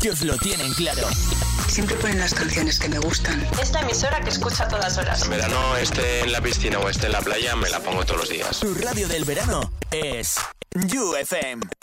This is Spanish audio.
ellos lo tienen claro. Siempre ponen las canciones que me gustan. Es la emisora que escucho a todas horas. En verano, esté en la piscina o esté en la playa, me la pongo todos los días. Tu radio del verano es You FM.